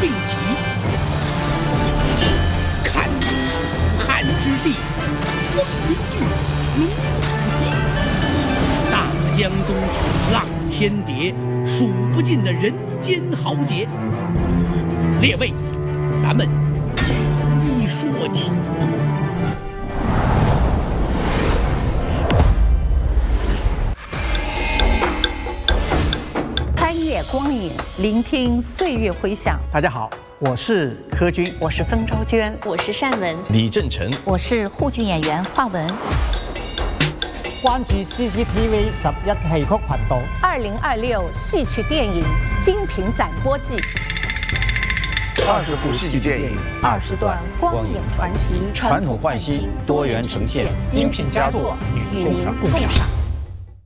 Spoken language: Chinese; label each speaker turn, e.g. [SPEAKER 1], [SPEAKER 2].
[SPEAKER 1] 并起，看蜀汉之地，风云聚，名古迹。大江东去，浪千叠，数不尽的人间豪杰。列位，咱们一一说起。
[SPEAKER 2] 穿越光影，聆听岁月回响。
[SPEAKER 3] 大家好，我是柯军，
[SPEAKER 2] 我是曾昭娟，
[SPEAKER 4] 我是单文，
[SPEAKER 5] 李正成，
[SPEAKER 6] 我是沪剧演员华文。
[SPEAKER 7] 關注 CCTV 11戲曲頻道。
[SPEAKER 2] 2026戏曲电影精品展播季
[SPEAKER 8] ，20部戏剧电影
[SPEAKER 2] ，20段光影传奇，
[SPEAKER 5] 传统焕新，多元呈现，
[SPEAKER 2] 精品佳作与您共赏。